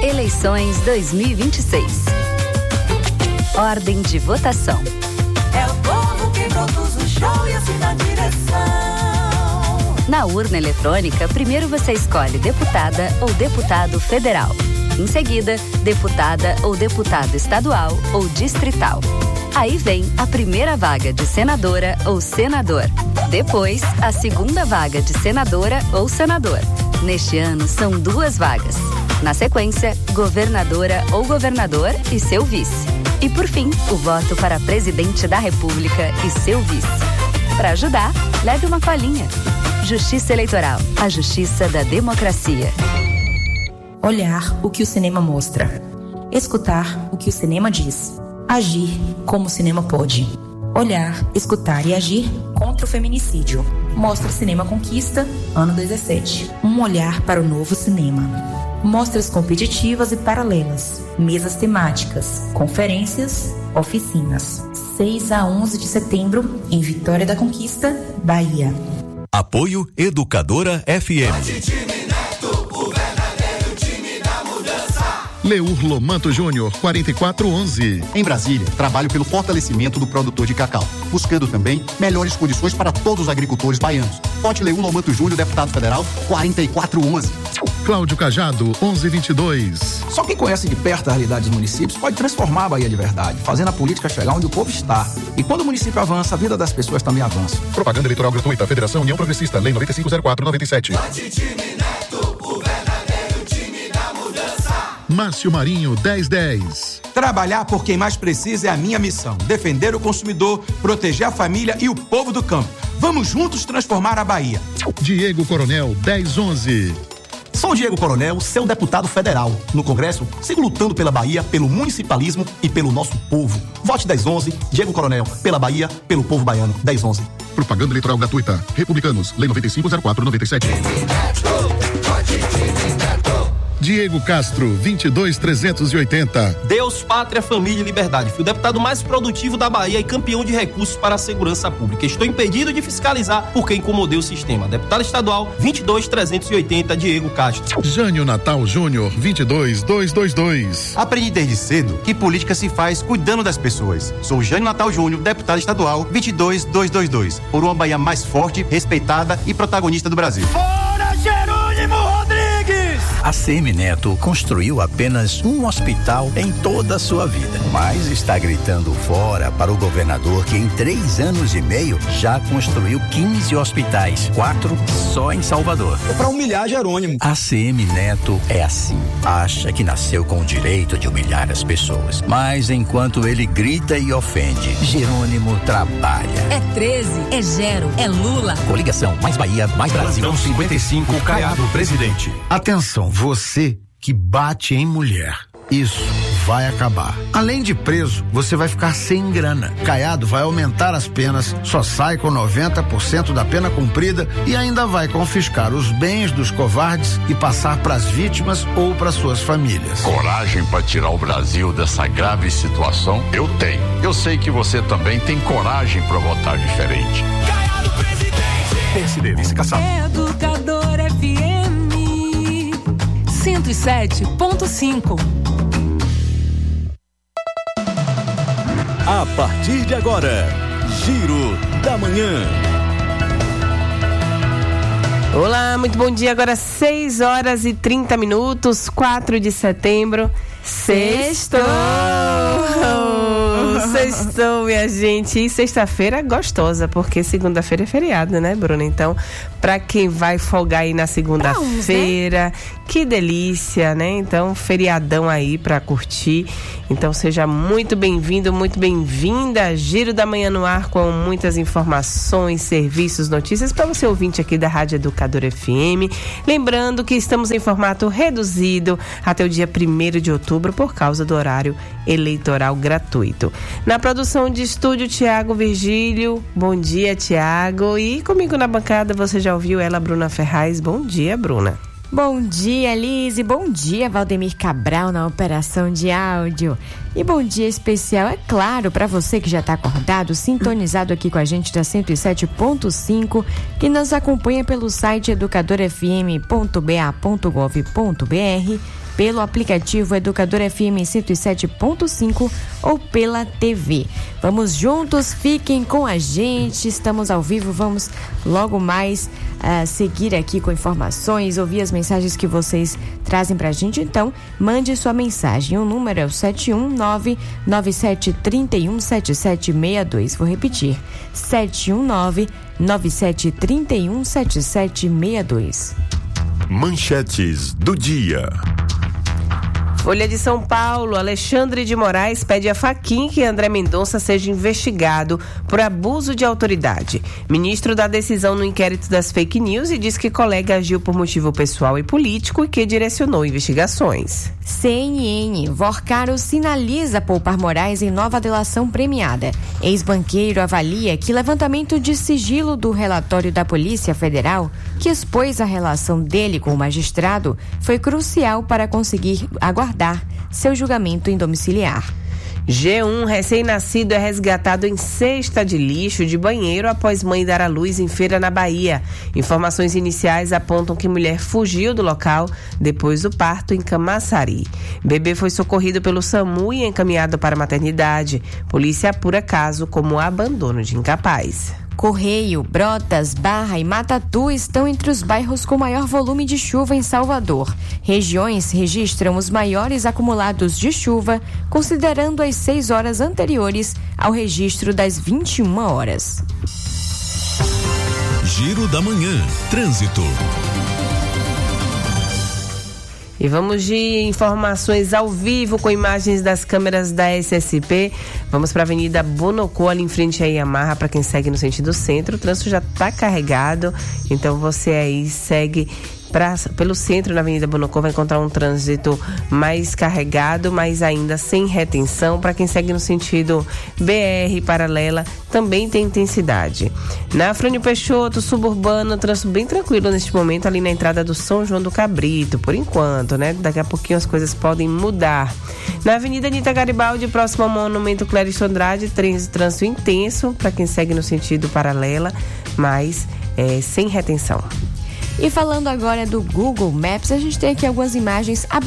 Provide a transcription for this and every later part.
Eleições 2026. Ordem de votação. É o povo que produz o show e assim dá direção. Na urna eletrônica, primeiro você escolhe deputada ou deputado federal. Em seguida, deputada ou deputado estadual ou distrital. Aí vem a primeira vaga de senadora ou senador. Depois, a segunda vaga de senadora ou senador. Neste ano, são 2 vagas. Na sequência, governadora ou governador e seu vice. E por fim, o voto para presidente da República e seu vice. Para ajudar, leve uma colinha. Justiça Eleitoral, a justiça da democracia. Olhar o que o cinema mostra. Escutar o que o cinema diz. Agir como o cinema pode. Olhar, escutar e agir contra o feminicídio. Mostra Cinema Conquista, ano 17. Um olhar para o novo cinema. Mostras competitivas e paralelas. Mesas temáticas. Conferências. Oficinas. 6 a 11 de setembro, em Vitória da Conquista, Bahia. Apoio Educadora FM. Leur Lomanto Júnior, 4411. Em Brasília, trabalho pelo fortalecimento do produtor de cacau, buscando também melhores condições para todos os agricultores baianos. Vote Leur Lomanto Júnior, deputado federal, 4411. Cláudio Cajado, 1122. Só quem conhece de perto a realidade dos municípios pode transformar a Bahia de verdade, fazendo a política chegar onde o povo está. E quando o município avança, a vida das pessoas também avança. Propaganda eleitoral gratuita, Federação União Progressista, Lei 9504/97. Márcio Marinho, 1010. Trabalhar por quem mais precisa é a minha missão. Defender o consumidor, proteger a família e o povo do campo. Vamos juntos transformar a Bahia. Diego Coronel, 1011. Sou Diego Coronel, seu deputado federal. No Congresso, sigo lutando pela Bahia, pelo municipalismo e pelo nosso povo. Vote 1011, Diego Coronel, pela Bahia, pelo povo baiano, 1011. Propaganda eleitoral gratuita, Republicanos, Lei 9504/97. Diego Castro, 22380. Deus, Pátria, Família e Liberdade. Fui o deputado mais produtivo da Bahia e campeão de recursos para a segurança pública. Estou impedido de fiscalizar porque incomodei o sistema. Deputado estadual, 22380, Diego Castro. Jânio Natal Júnior, 22222. Aprendi desde cedo que política se faz cuidando das pessoas. Sou Jânio Natal Júnior, deputado estadual, 22222. Por uma Bahia mais forte, respeitada e protagonista do Brasil. Fora Jerônimo Rodrigues! A CM Neto construiu apenas um hospital em toda a sua vida, mas está gritando fora para o governador que em 3 anos e meio já construiu 15 hospitais, 4 só em Salvador. É pra humilhar Jerônimo. A CM Neto é assim, acha que nasceu com o direito de humilhar as pessoas, mas enquanto ele grita e ofende, Jerônimo trabalha. É 13, é 0, é Lula. Coligação Mais Bahia, Mais Brasil. Plantão 55, Caiado, presidente. Atenção, você que bate em mulher. Isso vai acabar. Além de preso, você vai ficar sem grana. Caiado vai aumentar as penas, só sai com 90% da pena cumprida e ainda vai confiscar os bens dos covardes e passar para as vítimas ou para suas famílias. Coragem para tirar o Brasil dessa grave situação? Eu tenho. Eu sei que você também tem coragem para votar diferente. Caiado, presidente! PSD, vice-caçado. Educador FM 107.5. A partir de agora, Giro da Manhã. Olá, muito bom dia. Agora 6h30, 4 de setembro. Sextou! Sextou, minha gente. E sexta-feira gostosa, porque segunda-feira é feriado, né, Bruna? Então, pra quem vai folgar aí na segunda-feira, né? Que delícia, né? Então, feriadão aí pra curtir. Então, seja muito bem-vindo, muito bem-vinda. Giro da Manhã no ar com muitas informações, serviços, notícias para você ouvinte aqui da Rádio Educadora FM. Lembrando que estamos em formato reduzido até o dia 1º de outubro por causa do horário eleitoral gratuito. Na produção de estúdio, Tiago Virgílio. Bom dia, Tiago. E comigo na bancada, você já ouviu ela, Bruna Ferraz. Bom dia, Bruna. Bom dia, Lise. Bom dia, Valdemir Cabral na operação de áudio. E bom dia especial, é claro, para você que já está acordado, sintonizado aqui com a gente da 107.5, que nos acompanha pelo site educadorfm.ba.gov.br, pelo aplicativo Educador FM 107.5 ou pela TV. Vamos juntos, fiquem com a gente, estamos ao vivo, vamos logo mais seguir aqui com informações, ouvir as mensagens que vocês trazem pra gente. Então, mande sua mensagem, o número é o 719-9731-7762, vou repetir, 719-9731-7762. Manchetes do dia. Folha de São Paulo, Alexandre de Moraes pede a Fachin que André Mendonça seja investigado por abuso de autoridade. Ministro dá decisão no inquérito das fake news e diz que colega agiu por motivo pessoal e político e que direcionou investigações. CNN, Vorcaro sinaliza poupar Moraes em nova delação premiada. Ex-banqueiro avalia que levantamento de sigilo do relatório da Polícia Federal, que expôs a relação dele com o magistrado, foi crucial para conseguir aguardar seu julgamento em domiciliar. G1, recém-nascido é resgatado em cesta de lixo de banheiro após mãe dar à luz em feira na Bahia. Informações iniciais apontam que mulher fugiu do local depois do parto em Camaçari. Bebê foi socorrido pelo SAMU e encaminhado para a maternidade. Polícia apura caso como abandono de incapaz. Correio, Brotas, Barra e Matatu estão entre os bairros com maior volume de chuva em Salvador. Regiões registram os maiores acumulados de chuva, considerando as 6 horas anteriores ao registro das 21 horas. Giro da Manhã. Trânsito. E vamos de informações ao vivo com imagens das câmeras da SSP. Vamos para a Avenida Bonocô, ali em frente à Yamaha, para quem segue no sentido centro. O trânsito já está carregado, então você aí segue pelo centro, na Avenida Bonocô, vai encontrar um trânsito mais carregado, mas ainda sem retenção. Para quem segue no sentido BR paralela, também tem intensidade. Na Afrânio Peixoto, suburbano, trânsito bem tranquilo neste momento, ali na entrada do São João do Cabrito, por enquanto, né? Daqui a pouquinho as coisas podem mudar. Na Avenida Anita Garibaldi, próximo ao Monumento Clériston Andrade, trânsito intenso para quem segue no sentido paralela, mas sem retenção. E falando agora do Google Maps, a gente tem aqui algumas imagens. A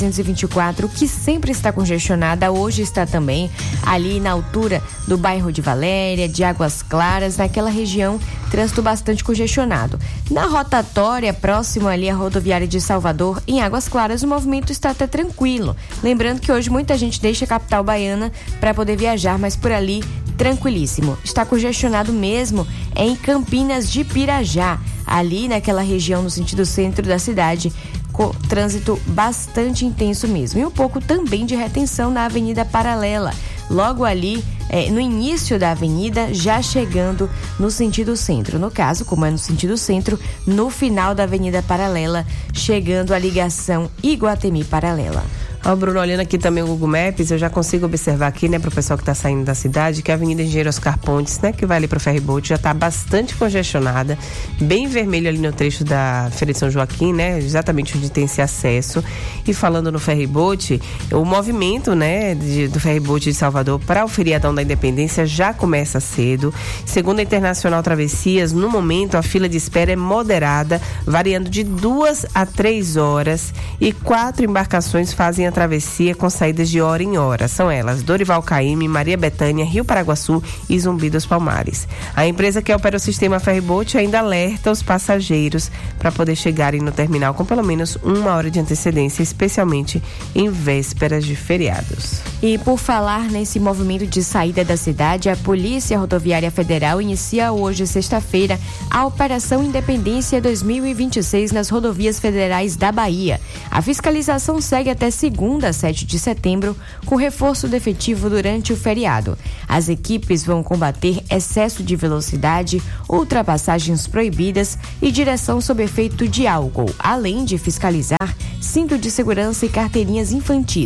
BR-324, que sempre está congestionada, hoje está também ali na altura do bairro de Valéria, de Águas Claras, naquela região, trânsito bastante congestionado. Na rotatória, próximo ali à rodoviária de Salvador, em Águas Claras, o movimento está até tranquilo. Lembrando que hoje muita gente deixa a capital baiana para poder viajar, mas por ali, tranquilíssimo. Está congestionado mesmo em Campinas de Pirajá, ali naquela região no sentido centro da cidade, com trânsito bastante intenso mesmo. E um pouco também de retenção na Avenida Paralela, logo ali no início da avenida, já chegando no sentido centro. No caso, como é no sentido centro, no final da Avenida Paralela, chegando a ligação Iguatemi Paralela. Ó, Bruno, olhando aqui também o Google Maps, eu já consigo observar aqui, né, para o pessoal que está saindo da cidade, que a Avenida Engenheiro Oscar Pontes, né, que vai ali para o ferryboat, já está bastante congestionada, bem vermelho ali no trecho da Feira de São Joaquim, né, exatamente onde tem esse acesso. E falando no ferryboat, o movimento, né, do ferryboat de Salvador para o feriadão da Independência já começa cedo. Segundo a Internacional Travessias, no momento a fila de espera é moderada, variando de 2 a 3 horas, e 4 embarcações fazem a travessia com saídas de hora em hora. São elas Dorival Caymmi, Maria Bethânia, Rio Paraguaçu e Zumbi dos Palmares. A empresa que opera o sistema ferryboat ainda alerta os passageiros para poder chegarem no terminal com pelo menos 1 hora de antecedência, especialmente em vésperas de feriados. E por falar nesse movimento de saída da cidade, a Polícia Rodoviária Federal inicia hoje, sexta-feira, a Operação Independência 2026 nas rodovias federais da Bahia. A fiscalização segue até segunda, 7 de setembro, com reforço de efetivo durante o feriado. As equipes vão combater excesso de velocidade, ultrapassagens proibidas e direção sob efeito de álcool, além de fiscalizar cinto de segurança e carteirinhas infantis.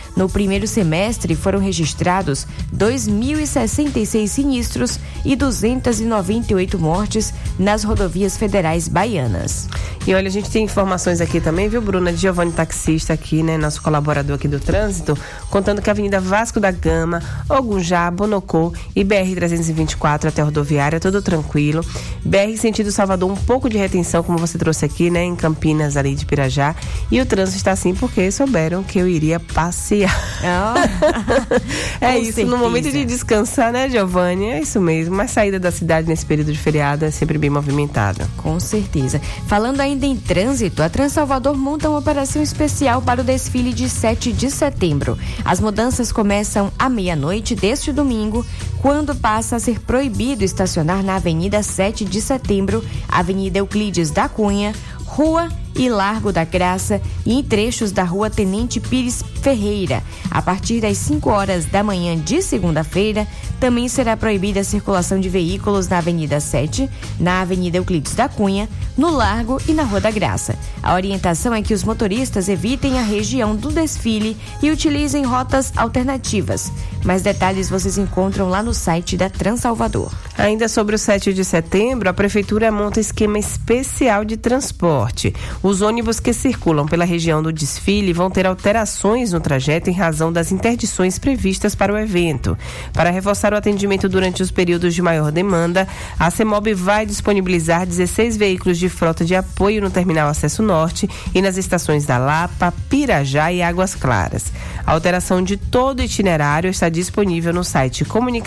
No primeiro semestre foram registrados 2.066 sinistros e 298 mortes nas rodovias federais baianas. E olha, a gente tem informações aqui também, viu, Bruna, de Giovanni Taxista aqui, né, nosso colaborador aqui do trânsito, contando que a Avenida Vasco da Gama, Ogunjá, Bonocô e BR-324 até a rodoviária, tudo tranquilo. BR sentido Salvador, um pouco de retenção, como você trouxe aqui, né, em Campinas, ali de Pirajá. E o trânsito está assim porque souberam que eu iria passear. É isso, certeza. No momento de descansar, né, Giovanni? É isso mesmo. Mas saída da cidade nesse período de feriado é sempre bem movimentada. Com certeza. Falando ainda em trânsito, a Transalvador monta uma operação especial para o desfile de 7 de setembro. As mudanças começam à meia-noite deste domingo, quando passa a ser proibido estacionar na Avenida 7 de Setembro, Avenida Euclides da Cunha, Rua e Largo da Graça e em trechos da Rua Tenente Pires Ferreira. A partir das 5 horas da manhã de segunda-feira, também será proibida a circulação de veículos na Avenida 7, na Avenida Euclides da Cunha, no Largo e na Rua da Graça. A orientação é que os motoristas evitem a região do desfile e utilizem rotas alternativas. Mais detalhes vocês encontram lá no site da Transalvador. Ainda sobre o 7 de setembro, a Prefeitura monta esquema especial de transporte. Os ônibus que circulam pela região do desfile vão ter alterações no trajeto em razão das interdições previstas para o evento. Para reforçar o atendimento durante os períodos de maior demanda, a CEMOB vai disponibilizar 16 veículos de frota de apoio no Terminal Acesso Norte e nas estações da Lapa, Pirajá e Águas Claras. A alteração de todo o itinerário está disponível no site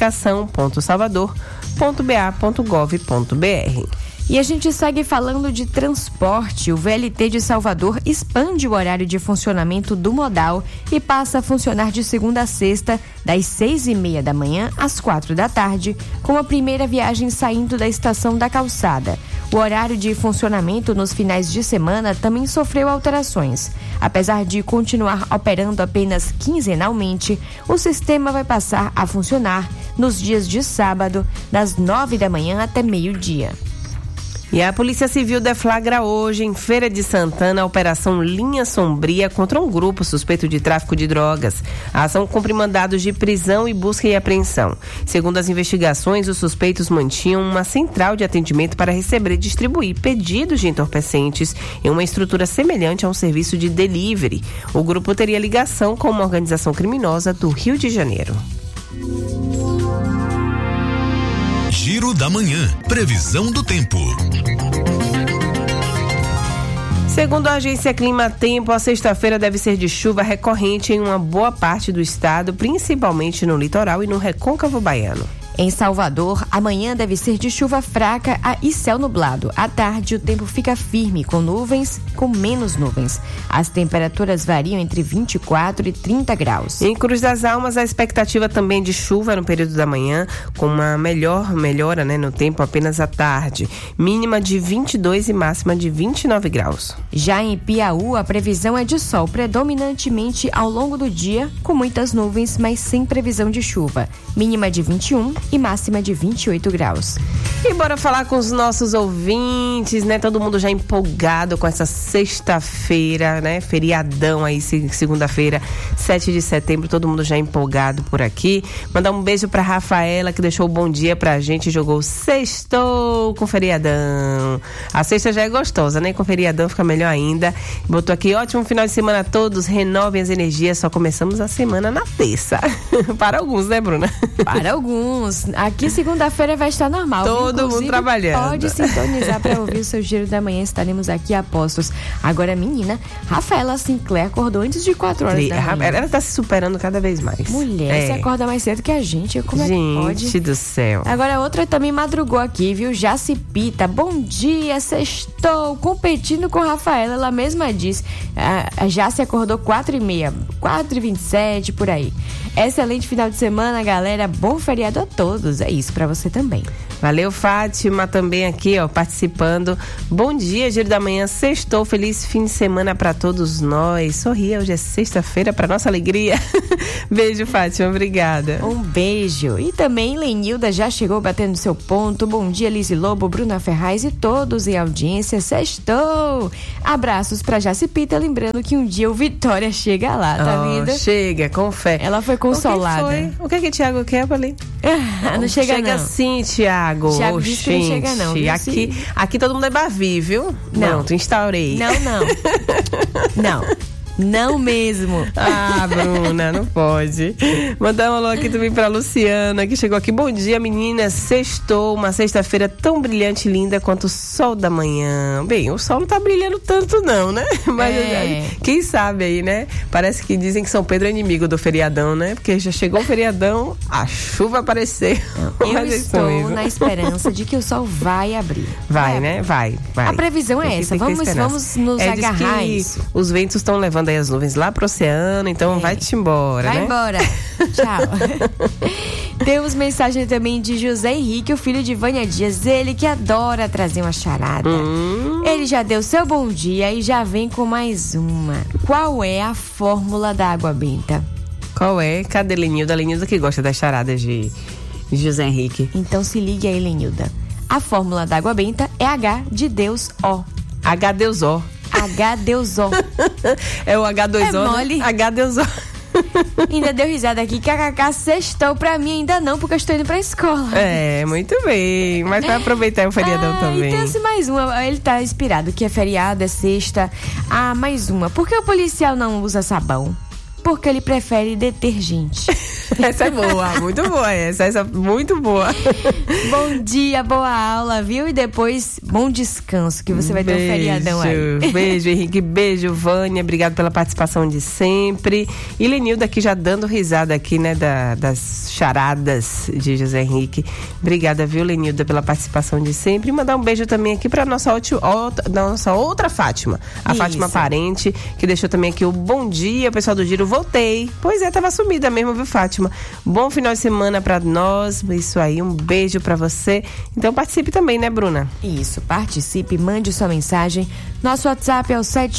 comunicação.salvador.ba.gov.br. E a gente segue falando de transporte. O VLT de Salvador expande o horário de funcionamento do modal e passa a funcionar de segunda a sexta, das 6:30 da manhã às 4 da tarde, com a primeira viagem saindo da estação da Calçada. O horário de funcionamento nos finais de semana também sofreu alterações. Apesar de continuar operando apenas quinzenalmente, o sistema vai passar a funcionar nos dias de sábado, das 9 da manhã até meio-dia. E a Polícia Civil deflagra hoje, em Feira de Santana, a Operação Linha Sombria contra um grupo suspeito de tráfico de drogas. A ação cumpre mandados de prisão e busca e apreensão. Segundo as investigações, os suspeitos mantinham uma central de atendimento para receber e distribuir pedidos de entorpecentes em uma estrutura semelhante a um serviço de delivery. O grupo teria ligação com uma organização criminosa do Rio de Janeiro. Giro da Manhã. Previsão do tempo. Segundo a agência Clima Tempo, a sexta-feira deve ser de chuva recorrente em uma boa parte do estado, principalmente no litoral e no recôncavo baiano. Em Salvador, amanhã deve ser de chuva fraca e céu nublado. À tarde, o tempo fica firme, com menos nuvens. As temperaturas variam entre 24 e 30 graus. Em Cruz das Almas, a expectativa também de chuva no período da manhã, com uma melhora, né, no tempo apenas à tarde. Mínima de 22 e máxima de 29 graus. Já em Piauí, a previsão é de sol predominantemente ao longo do dia, com muitas nuvens, mas sem previsão de chuva. Mínima de 21 e máxima de 28 graus. E bora falar com os nossos ouvintes, né? Todo mundo já empolgado com essa sexta-feira, né? Feriadão aí, segunda-feira, 7 de setembro, todo mundo já empolgado por aqui. Mandar um beijo pra Rafaela, que deixou um bom dia pra gente, jogou sextou com feriadão. A sexta já é gostosa, né? Com feriadão fica melhor ainda. Botou aqui, ótimo final de semana a todos, renovem as energias, só começamos a semana na terça. Para alguns, né, Bruna? Para alguns. Aqui segunda-feira vai estar normal. Todo mundo trabalhando. Pode sintonizar para ouvir o seu Giro da Manhã. Estaremos aqui a postos. Agora, menina, Rafaela Sinclair acordou antes de 4 horas da manhã. Ela tá se superando cada vez mais. Mulher, você acorda mais cedo que a gente. Como gente é que pode? Gente do céu. Agora, outra também madrugou aqui, viu? Jaci Pita. Bom dia, sextou. Competindo com a Rafaela. Ela mesma disse. A Jaci acordou 4h30, 4h27, por aí. Excelente final de semana, galera. Bom feriado a todos. todos. É isso pra você também. Valeu, Fátima, também aqui, ó, participando. Bom dia, Giro da Manhã, sextou, feliz fim de semana pra todos nós. Sorria, hoje é sexta-feira, pra nossa alegria. Beijo, Fátima, obrigada. Um beijo. E também Lenilda já chegou batendo seu ponto. Bom dia, Lise Lobo, Bruna Ferraz e todos em audiência. Sextou! Abraços pra Jacipita, lembrando que um dia o Vitória chega lá, tá vendo? Chega, com fé. Ela foi consolada. O que Thiago quer, ali? Não chega não. Sim, Thiago. Thiago disse que não chega não, viu? Aqui todo mundo é Bavi, viu? Não. Pronto, instaurei. Não mesmo. Ah, Bruna, não pode. Mandar um alô aqui também pra Luciana, que chegou aqui. Bom dia, meninas. Sextou, uma sexta-feira tão brilhante e linda quanto o sol da manhã. Bem, o sol não tá brilhando tanto não, né? Mas quem sabe aí, né? Parece que dizem que São Pedro é inimigo do feriadão, né? Porque já chegou o feriadão, a chuva apareceu. Eu estou na esperança de que o sol vai abrir. Vai, né? Vai. A previsão é essa. Vamos nos agarrar a isso. Os ventos estão levando aí as nuvens lá pro oceano, então vai-te embora, Vai embora. Tchau. Temos mensagem também de José Henrique, o filho de Vânia Dias, ele que adora trazer uma charada. Ele já deu seu bom dia e já vem com mais uma. Qual é a fórmula da água benta? Qual é? Cadê Lenilda? Lenilda que gosta das charadas de José Henrique. Então se ligue aí, Lenilda. A fórmula da água benta é H de Deus O. H Deus O. H2O. É o H2O, é mole. Né? H2O. Ainda deu risada aqui. KKK, sextou pra mim ainda não, porque eu estou indo pra escola. É, muito bem. Mas vai aproveitar o feriadão também. Então, mais uma. Ele tá inspirado que é feriado, é sexta. Mais uma. Por que o policial não usa sabão? Porque ele prefere detergente. Essa é boa, muito boa essa muito boa. Bom dia, boa aula, viu? E depois, bom descanso, que você vai ter um feriadão aí. Beijo, Henrique, beijo, Vânia, obrigado pela participação de sempre. E Lenilda aqui já dando risada aqui, né, das charadas de José Henrique. Obrigada, viu, Lenilda, pela participação de sempre. E mandar um beijo também aqui pra nossa outra Fátima, a Fátima Parente, que deixou também aqui o bom dia, pessoal do Giro, voltei. Pois é, tava sumida mesmo, viu, Fátima? Bom final de semana pra nós. Isso aí, um beijo pra você. Então participe também, né, Bruna? Isso, participe, mande sua mensagem. Nosso WhatsApp é o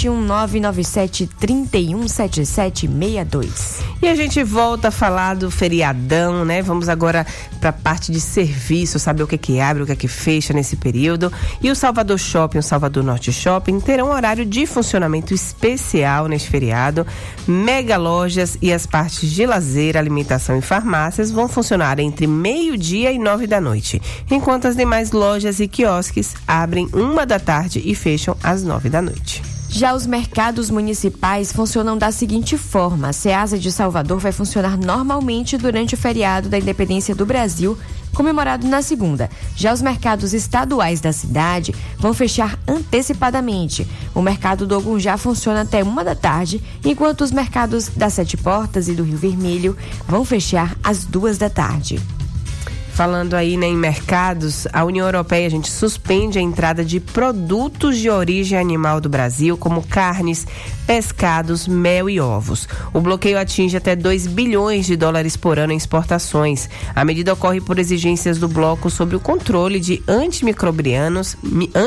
71997317762. E a gente volta a falar do feriadão, né? Vamos agora pra parte de serviço, saber o que abre, o que fecha nesse período. E o Salvador Shopping, o Salvador Norte Shopping terão um horário de funcionamento especial neste feriado. Mega lojas e as partes de lazer, alimentação e farmácias vão funcionar entre 12:00 e 9 da noite, enquanto as demais lojas e quiosques abrem 1 da tarde e fecham às 9 da noite. Já os mercados municipais funcionam da seguinte forma: a Ceasa de Salvador vai funcionar normalmente durante o feriado da Independência do Brasil, comemorado na segunda. Já os mercados estaduais da cidade vão fechar antecipadamente. O mercado do Ogunjá funciona até 1 da tarde, enquanto os mercados das Sete Portas e do Rio Vermelho vão fechar às 2 da tarde. Falando aí, né, em mercados, a União Europeia, a gente suspende a entrada de produtos de origem animal do Brasil, como carnes, pescados, mel e ovos. O bloqueio atinge até 2 bilhões de dólares por ano em exportações. A medida ocorre por exigências do bloco sobre o controle de antimicrobianos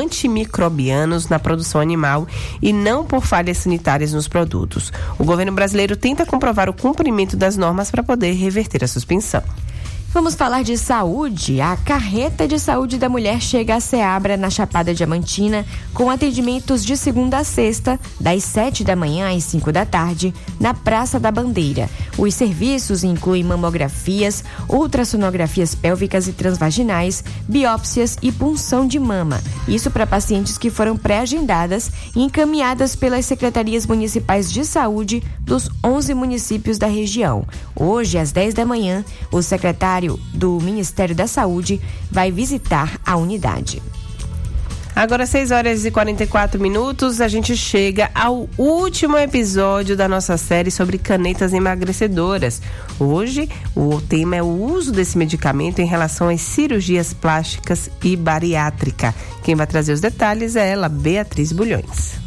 na produção animal e não por falhas sanitárias nos produtos. O governo brasileiro tenta comprovar o cumprimento das normas para poder reverter a suspensão. Vamos falar de saúde. A carreta de saúde da mulher chega a Ceabra, na Chapada Diamantina, com atendimentos de segunda a sexta, das 7 da manhã às 5 da tarde, na Praça da Bandeira. Os serviços incluem mamografias, ultrassonografias pélvicas e transvaginais, biópsias e punção de mama. Isso para pacientes que foram pré-agendadas e encaminhadas pelas secretarias municipais de saúde dos 11 municípios da região. Hoje, às 10 da manhã, o secretário do Ministério da Saúde vai visitar a unidade. Agora 6h44, a gente chega ao último episódio da nossa série sobre canetas emagrecedoras. Hoje, o tema é o uso desse medicamento em relação às cirurgias plásticas e bariátrica. Quem vai trazer os detalhes é ela, Beatriz Bulhões.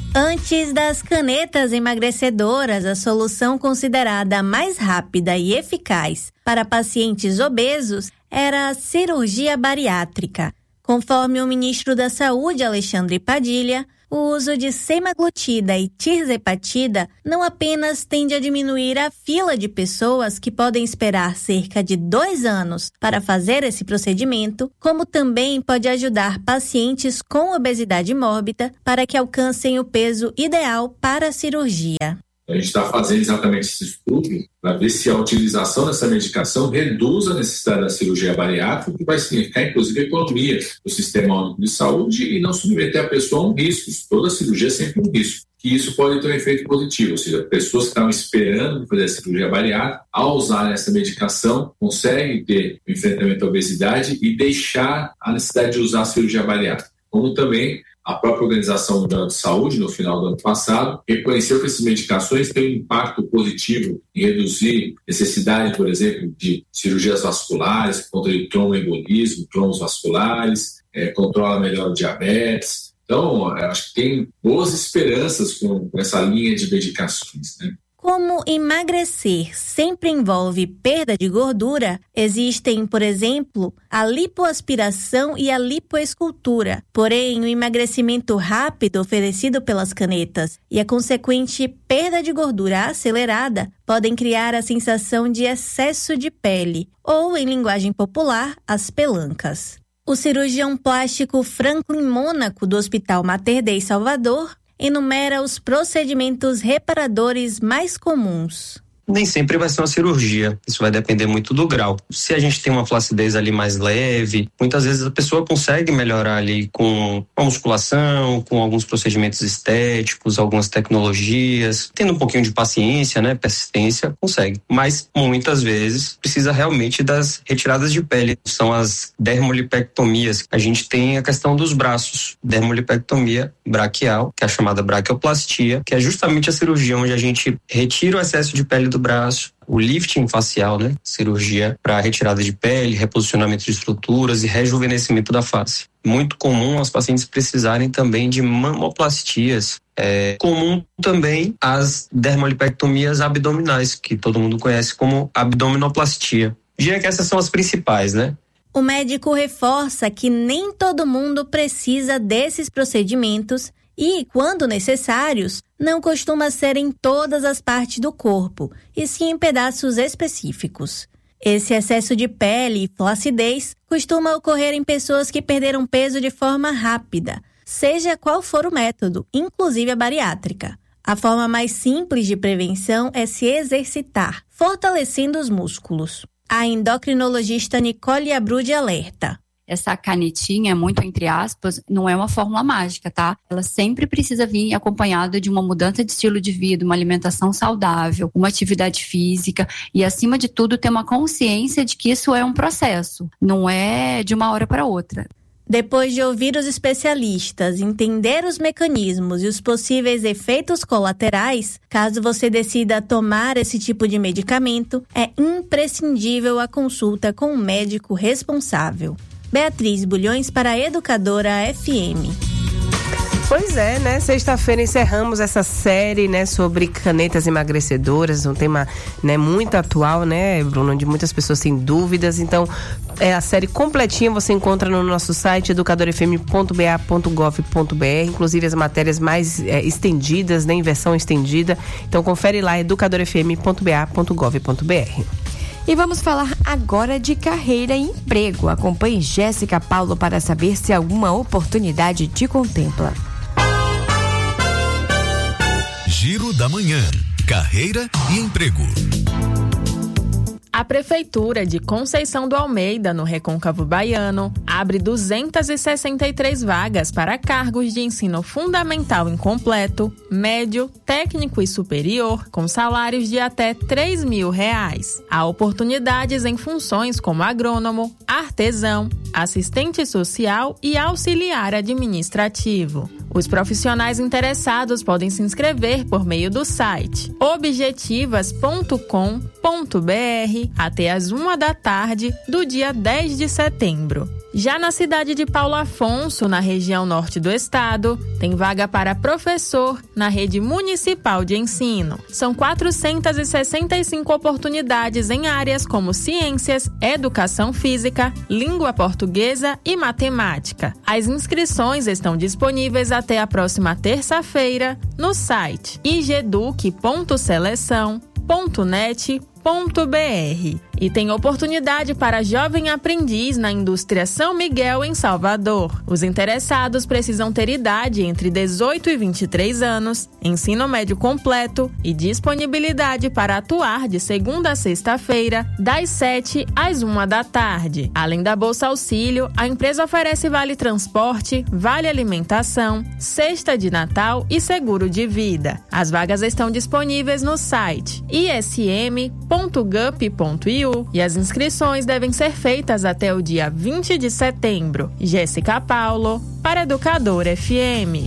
Antes das canetas emagrecedoras, a solução considerada mais rápida e eficaz para pacientes obesos era a cirurgia bariátrica. Conforme o ministro da Saúde, Alexandre Padilha, o uso de semaglutida e tirzepatida não apenas tende a diminuir a fila de pessoas que podem esperar cerca de 2 anos para fazer esse procedimento, como também pode ajudar pacientes com obesidade mórbida para que alcancem o peso ideal para a cirurgia. A gente está fazendo exatamente esse estudo para ver se a utilização dessa medicação reduz a necessidade da cirurgia bariátrica, que vai significar, inclusive, economia do Sistema Único de Saúde e não submeter a pessoa a um risco. Toda cirurgia é sempre um risco. Que isso pode ter um efeito positivo, ou seja, pessoas que estavam esperando fazer a cirurgia bariátrica, ao usar essa medicação, conseguem ter o enfrentamento à obesidade e deixar a necessidade de usar a cirurgia bariátrica. Como também a própria Organização Mundial de Saúde, no final do ano passado, reconheceu que essas medicações têm um impacto positivo em reduzir necessidade, por exemplo, de cirurgias vasculares, contra o tromboembolismo, trombos vasculares, controla melhor o diabetes. Então, acho que tem boas esperanças com essa linha de medicações, né? Como emagrecer sempre envolve perda de gordura, existem, por exemplo, a lipoaspiração e a lipoescultura. Porém, o emagrecimento rápido oferecido pelas canetas e a consequente perda de gordura acelerada podem criar a sensação de excesso de pele, ou, em linguagem popular, as pelancas. O cirurgião plástico Franklin Mônaco, do Hospital Mater Dei Salvador, enumera os procedimentos reparadores mais comuns. Nem sempre vai ser uma cirurgia, isso vai depender muito do grau. Se a gente tem uma flacidez ali mais leve, muitas vezes a pessoa consegue melhorar ali com a musculação, com alguns procedimentos estéticos, algumas tecnologias, tendo um pouquinho de paciência, né, persistência, consegue. Mas muitas vezes precisa realmente das retiradas de pele, são as dermolipectomias. A gente tem a questão dos braços, dermolipectomia braquial, que é a chamada braquioplastia, que é justamente a cirurgia onde a gente retira o excesso de pele do braço, o lifting facial, né? Cirurgia para retirada de pele, reposicionamento de estruturas e rejuvenescimento da face. Muito comum as pacientes precisarem também de mamoplastias. É comum também as dermolipectomias abdominais, que todo mundo conhece como abdominoplastia. Diria que essas são as principais, né? O médico reforça que nem todo mundo precisa desses procedimentos e, quando necessários, não costuma ser em todas as partes do corpo, e sim em pedaços específicos. Esse excesso de pele e flacidez costuma ocorrer em pessoas que perderam peso de forma rápida, seja qual for o método, inclusive a bariátrica. A forma mais simples de prevenção é se exercitar, fortalecendo os músculos. A endocrinologista Nicole Abrud alerta. Essa canetinha, muito entre aspas, não é uma fórmula mágica, tá? Ela sempre precisa vir acompanhada de uma mudança de estilo de vida, uma alimentação saudável, uma atividade física e, acima de tudo, ter uma consciência de que isso é um processo, não é de uma hora para outra. Depois de ouvir os especialistas, entender os mecanismos e os possíveis efeitos colaterais, caso você decida tomar esse tipo de medicamento, é imprescindível a consulta com um médico responsável. Beatriz Bulhões para a Educadora FM. Pois é, né? Sexta-feira encerramos essa série, né, sobre canetas emagrecedoras, um tema, né, muito atual, né, Bruno, onde muitas pessoas têm dúvidas. Então, a série completinha você encontra no nosso site educadorfm.ba.gov.br, inclusive as matérias mais estendidas, né, em versão estendida. Então, confere lá, educadorfm.ba.gov.br. E vamos falar agora de carreira e emprego. Acompanhe Jéssica Paulo para saber se alguma oportunidade te contempla. Giro da Manhã. Carreira e emprego. A Prefeitura de Conceição do Almeida, no Recôncavo Baiano, abre 263 vagas para cargos de ensino fundamental incompleto, médio, técnico e superior, com salários de até R$3.000. Há oportunidades em funções como agrônomo, artesão, assistente social e auxiliar administrativo. Os profissionais interessados podem se inscrever por meio do site objetivas.com.br até às 1h da tarde do dia 10 de setembro. Já na cidade de Paulo Afonso, na região norte do estado, tem vaga para professor na rede municipal de ensino. São 465 oportunidades em áreas como ciências, educação física, língua portuguesa e matemática. As inscrições estão disponíveis até a próxima terça-feira no site igeduc.seleção.net.br. E tem oportunidade para jovem aprendiz na indústria São Miguel, em Salvador. Os interessados precisam ter idade entre 18 e 23 anos, ensino médio completo e disponibilidade para atuar de segunda a sexta-feira, das 7 às 1 da tarde. Além da Bolsa Auxílio, a empresa oferece vale transporte, vale alimentação, cesta de Natal e seguro de vida. As vagas estão disponíveis no site ism.gup.iu e as inscrições devem ser feitas até o dia 20 de setembro. Jéssica Paulo, para Educador FM.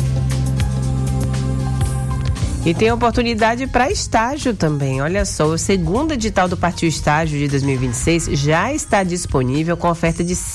E tem oportunidade para estágio também. Olha só, o segundo edital do Partiu Estágio de 2026 já está disponível com oferta de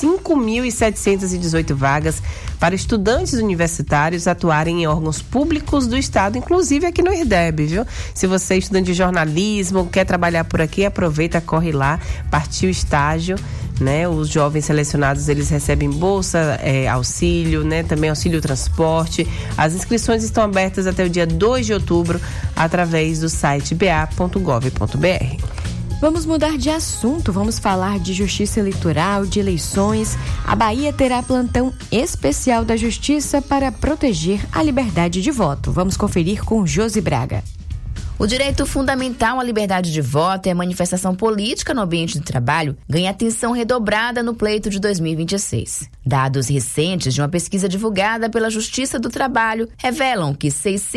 5.718 vagas para estudantes universitários atuarem em órgãos públicos do estado, inclusive aqui no IRDEB, viu? Se você é estudante de jornalismo, quer trabalhar por aqui, aproveita, corre lá, Partiu Estágio. Né, os jovens selecionados, eles recebem bolsa, auxílio, né, também auxílio transporte. As inscrições estão abertas até o dia 2 de outubro através do site ba.gov.br. Vamos mudar de assunto, vamos falar de justiça eleitoral, de eleições. A Bahia terá plantão especial da Justiça para proteger a liberdade de voto. Vamos conferir com Josi Braga. O direito fundamental à liberdade de voto e à manifestação política no ambiente de trabalho ganha atenção redobrada no pleito de 2026. Dados recentes de uma pesquisa divulgada pela Justiça do Trabalho revelam que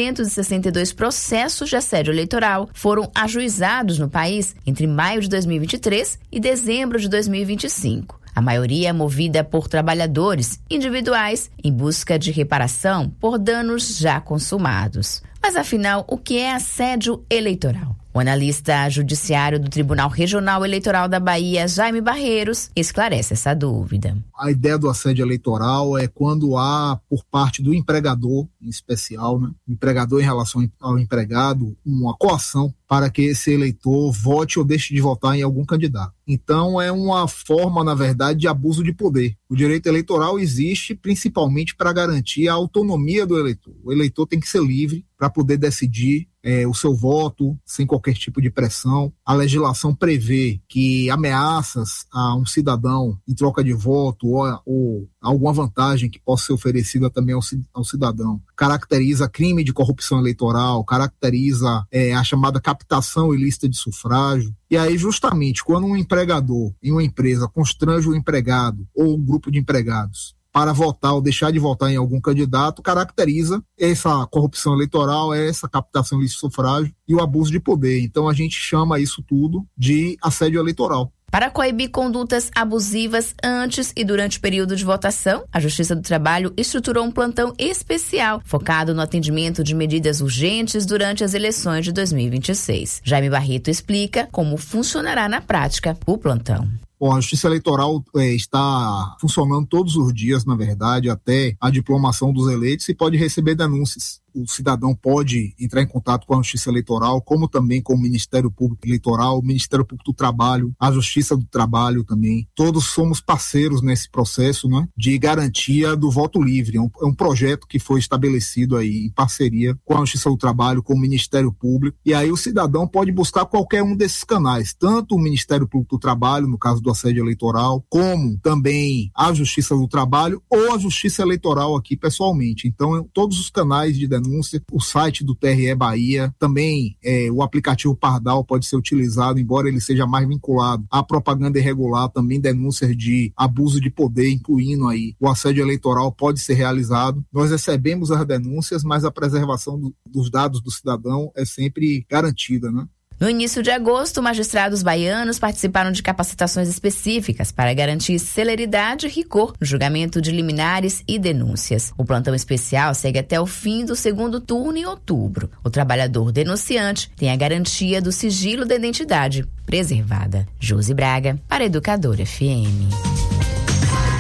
662 processos de assédio eleitoral foram ajuizados no país entre maio de 2023 e dezembro de 2025. A maioria movida por trabalhadores individuais em busca de reparação por danos já consumados. Mas afinal, o que é assédio eleitoral? O analista judiciário do Tribunal Regional Eleitoral da Bahia, Jaime Barreiros, esclarece essa dúvida. A ideia do assédio eleitoral é quando há, por parte do empregador, em especial, né, o empregador em relação ao empregado, uma coação para que esse eleitor vote ou deixe de votar em algum candidato. Então, é uma forma, na verdade, de abuso de poder. O direito eleitoral existe principalmente para garantir a autonomia do eleitor. O eleitor tem que ser livre para poder decidir o seu voto sem qualquer tipo de pressão. A legislação prevê que ameaças a um cidadão em troca de voto ou alguma vantagem que possa ser oferecida também ao cidadão caracteriza crime de corrupção eleitoral, caracteriza a chamada captação ilícita de sufrágio. E aí, justamente, quando um empregador em uma empresa constrange o empregado ou um grupo de empregados para votar ou deixar de votar em algum candidato, caracteriza essa corrupção eleitoral, essa captação ilícita de sufrágio e o abuso de poder. Então, a gente chama isso tudo de assédio eleitoral. Para coibir condutas abusivas antes e durante o período de votação, a Justiça do Trabalho estruturou um plantão especial focado no atendimento de medidas urgentes durante as eleições de 2026. Jaime Barreto explica como funcionará na prática o plantão. Bom, a Justiça Eleitoral está funcionando todos os dias, na verdade, até a diplomação dos eleitos e pode receber denúncias. O cidadão pode entrar em contato com a Justiça Eleitoral, como também com o Ministério Público Eleitoral, o Ministério Público do Trabalho, a Justiça do Trabalho também. Todos somos parceiros nesse processo, né, de garantia do voto livre. É um projeto que foi estabelecido aí em parceria com a Justiça do Trabalho, com o Ministério Público. E aí o cidadão pode buscar qualquer um desses canais, tanto o Ministério Público do Trabalho, no caso do assédio eleitoral, como também a Justiça do Trabalho ou a Justiça Eleitoral aqui pessoalmente. Então, todos os canais de denúncia, o site do TRE Bahia, também o aplicativo Pardal pode ser utilizado, embora ele seja mais vinculado à propaganda irregular, também denúncias de abuso de poder, incluindo aí o assédio eleitoral, pode ser realizado. Nós recebemos as denúncias, mas a preservação dos dados do cidadão é sempre garantida, né? No início de agosto, magistrados baianos participaram de capacitações específicas para garantir celeridade e rigor no julgamento de liminares e denúncias. O plantão especial segue até o fim do segundo turno em outubro. O trabalhador denunciante tem a garantia do sigilo da identidade preservada. Josi Braga, para Educador FM.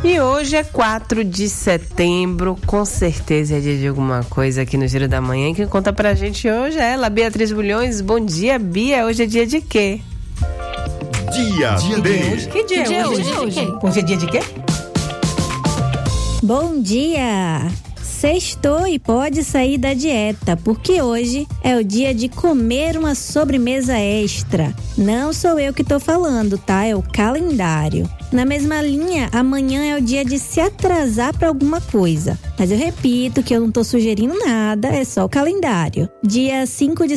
E hoje é 4 de setembro, com certeza é dia de alguma coisa aqui no Giro da Manhã. E quem conta pra gente hoje é ela, Beatriz Bulhões. Bom dia, Bia. Hoje é dia de quê? Dia D. Que dia é hoje? Hoje é dia de quê? Bom dia! Sextou e pode sair da dieta, porque hoje é o dia de comer uma sobremesa extra. Não sou eu que tô falando, tá? É o calendário. Na mesma linha, amanhã é o dia de se atrasar para alguma coisa. Mas eu repito que eu não tô sugerindo nada, é só o calendário. Dia 5 de